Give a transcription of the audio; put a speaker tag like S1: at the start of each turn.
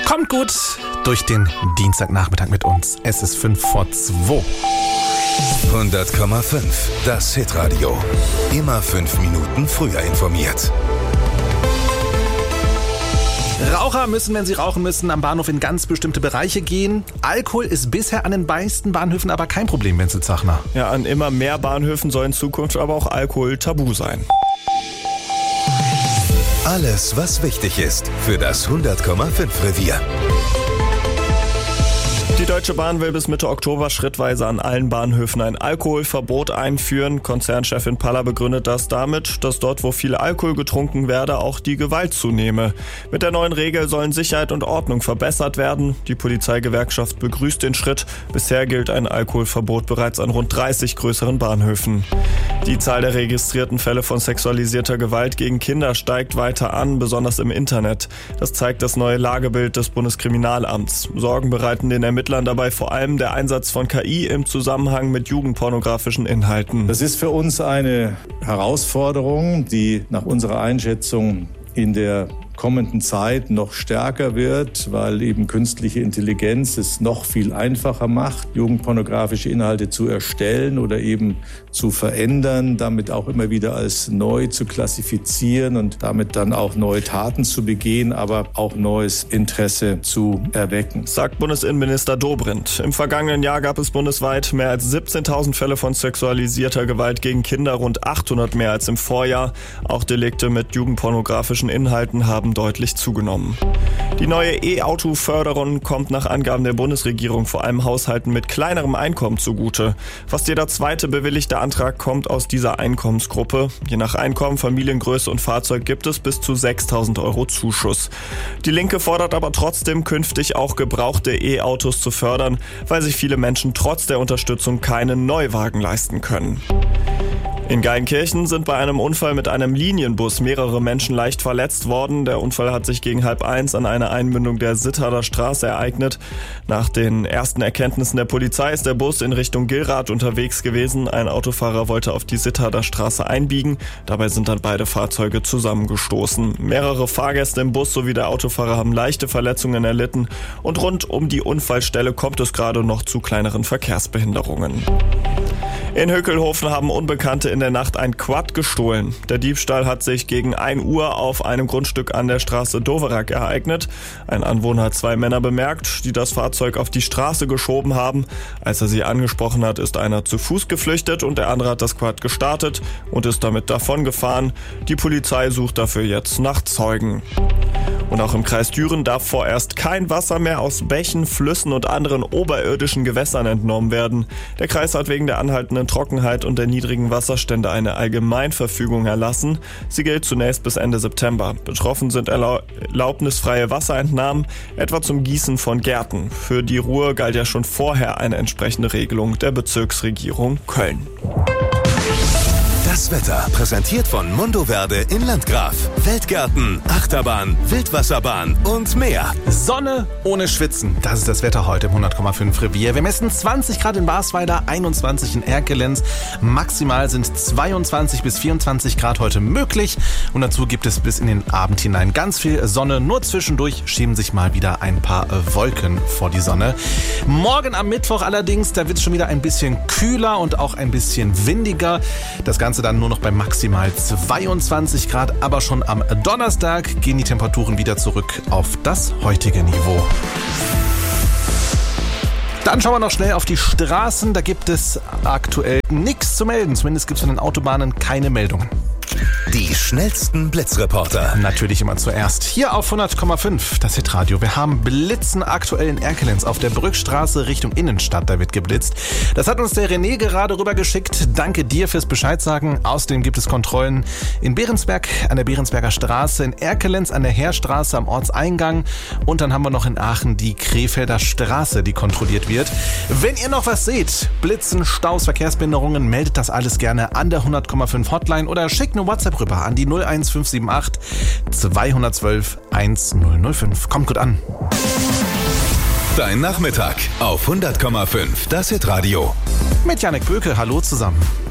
S1: Kommt gut durch den Dienstagnachmittag mit uns. Es ist 1:55.
S2: 100,5. Das Hitradio. Immer 5 Minuten früher informiert.
S1: Raucher müssen, wenn sie rauchen müssen, am Bahnhof in ganz bestimmte Bereiche gehen. Alkohol ist bisher an den meisten Bahnhöfen aber kein Problem, Wenzel Zachner.
S3: Ja, an immer mehr Bahnhöfen soll in Zukunft aber auch Alkohol tabu sein.
S2: Alles, was wichtig ist für das 100,5 Revier.
S3: Die Deutsche Bahn will bis Mitte Oktober schrittweise an allen Bahnhöfen ein Alkoholverbot einführen. Konzernchefin Paller begründet das damit, dass dort, wo viel Alkohol getrunken werde, auch die Gewalt zunehme. Mit der neuen Regel sollen Sicherheit und Ordnung verbessert werden. Die Polizeigewerkschaft begrüßt den Schritt. Bisher gilt ein Alkoholverbot bereits an rund 30 größeren Bahnhöfen. Die Zahl der registrierten Fälle von sexualisierter Gewalt gegen Kinder steigt weiter an, besonders im Internet. Das zeigt das neue Lagebild des Bundeskriminalamts. Sorgen bereiten den Ermittlern dabei vor allem der Einsatz von KI im Zusammenhang mit jugendpornografischen Inhalten.
S4: Das ist für uns eine Herausforderung, die nach unserer Einschätzung in der kommenden Zeit noch stärker wird, weil eben künstliche Intelligenz es noch viel einfacher macht, jugendpornografische Inhalte zu erstellen oder eben zu verändern, damit auch immer wieder als neu zu klassifizieren und damit dann auch neue Taten zu begehen, aber auch neues Interesse zu erwecken.
S3: Sagt Bundesinnenminister Dobrindt. Im vergangenen Jahr gab es bundesweit mehr als 17.000 Fälle von sexualisierter Gewalt gegen Kinder, rund 800 mehr als im Vorjahr. Auch Delikte mit jugendpornografischen Inhalten haben deutlich zugenommen. Die neue E-Auto-Förderung kommt nach Angaben der Bundesregierung vor allem Haushalten mit kleinerem Einkommen zugute. Fast jeder zweite bewilligte Antrag kommt aus dieser Einkommensgruppe. Je nach Einkommen, Familiengröße und Fahrzeug gibt es bis zu 6.000 € Zuschuss. Die Linke fordert aber trotzdem, künftig auch gebrauchte E-Autos zu fördern, weil sich viele Menschen trotz der Unterstützung keinen Neuwagen leisten können. In Geilenkirchen sind bei einem Unfall mit einem Linienbus mehrere Menschen leicht verletzt worden. Der Unfall hat sich gegen 12:30 an einer Einmündung der Sittharder Straße ereignet. Nach den ersten Erkenntnissen der Polizei ist der Bus in Richtung Gillrath unterwegs gewesen. Ein Autofahrer wollte auf die Sittharder Straße einbiegen. Dabei sind dann beide Fahrzeuge zusammengestoßen. Mehrere Fahrgäste im Bus sowie der Autofahrer haben leichte Verletzungen erlitten. Und rund um die Unfallstelle kommt es gerade noch zu kleineren Verkehrsbehinderungen. In Hückelhofen haben Unbekannte in der Nacht ein Quad gestohlen. Der Diebstahl hat sich gegen 1 Uhr auf einem Grundstück an der Straße Doverac ereignet. Ein Anwohner hat 2 Männer bemerkt, die das Fahrzeug auf die Straße geschoben haben. Als er sie angesprochen hat, ist einer zu Fuß geflüchtet und der andere hat das Quad gestartet und ist damit davongefahren. Die Polizei sucht dafür jetzt nach Zeugen. Und auch im Kreis Düren darf vorerst kein Wasser mehr aus Bächen, Flüssen und anderen oberirdischen Gewässern entnommen werden. Der Kreis hat wegen der anhaltenden Trockenheit und der niedrigen Wasserstände eine Allgemeinverfügung erlassen. Sie gilt zunächst bis Ende September. Betroffen sind erlaubnisfreie Wasserentnahmen, etwa zum Gießen von Gärten. Für die Ruhr galt ja schon vorher eine entsprechende Regelung der Bezirksregierung Köln.
S2: Das Wetter präsentiert von Mondoverde in Landgraf. Feldgärten, Achterbahn, Wildwasserbahn und mehr.
S1: Sonne ohne Schwitzen. Das ist das Wetter heute im 100,5 Revier. Wir messen 20 Grad in Basweiler, 21 in Erkelenz. Maximal sind 22 bis 24 Grad heute möglich. Und dazu gibt es bis in den Abend hinein ganz viel Sonne. Nur zwischendurch schieben sich mal wieder ein paar Wolken vor die Sonne. Morgen am Mittwoch allerdings, da wird es schon wieder ein bisschen kühler und auch ein bisschen windiger. Das Ganze dann nur noch bei maximal 22 Grad. Aber schon am Donnerstag gehen die Temperaturen wieder zurück auf das heutige Niveau. Dann schauen wir noch schnell auf die Straßen. Da gibt es aktuell nichts zu melden. Zumindest gibt es von den Autobahnen keine Meldungen.
S2: Die schnellsten Blitzreporter.
S1: Natürlich immer zuerst. Hier auf 100,5, das Hitradio. Wir haben Blitzen aktuell in Erkelenz auf der Brückstraße Richtung Innenstadt. Da wird geblitzt. Das hat uns der René gerade rübergeschickt. Danke dir fürs Bescheid sagen. Außerdem gibt es Kontrollen in Behrensberg an der Behrensberger Straße, in Erkelenz an der Heerstraße am Ortseingang. Und dann haben wir noch in Aachen die Krefelder Straße, die kontrolliert wird. Wenn ihr noch was seht, Blitzen, Staus, Verkehrsbehinderungen, meldet das alles gerne an der 100,5 Hotline oder schickt eine WhatsApp rüber an die 01578 212 1005. Kommt gut an.
S2: Dein Nachmittag auf 100,5, das Hitradio.
S1: Mit Janek Böke, hallo zusammen.